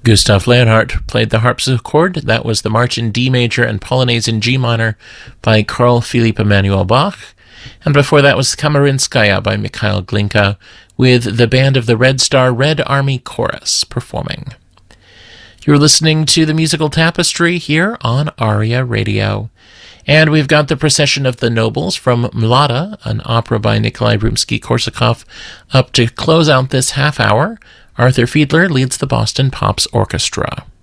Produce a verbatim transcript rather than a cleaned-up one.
Gustav Leonhardt played the harpsichord. That was the March in D major and Polonaise in G minor by Carl Philipp Emanuel Bach. And before that was Kamerinskaya by Mikhail Glinka, with the band of the Red Star Red Army Chorus performing. You're listening to the Musical Tapestry here on Aria Radio. And we've got the Procession of the Nobles from Mlada, an opera by Nikolai Rimsky-Korsakov, up to close out this half hour. Arthur Fiedler leads the Boston Pops Orchestra.